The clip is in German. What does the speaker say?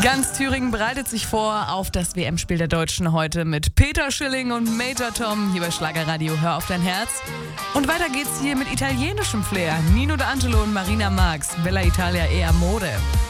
Ganz Thüringen bereitet sich vor auf das WM-Spiel der Deutschen heute mit Peter Schilling und Major Tom hier bei Schlagerradio Hör auf dein Herz. Und weiter geht's hier mit italienischem Flair. Nino D'Angelo und Marina Marx, Bella Italia e Amore.